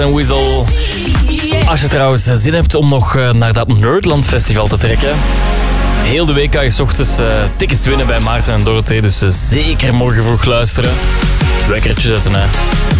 En Weasel. Als je trouwens zin hebt om nog naar dat Nerdland Festival te trekken. Heel de week kan je 's ochtends tickets winnen bij Maarten en Dorothee. Dus zeker morgen vroeg luisteren. Wekkertje zetten, hè.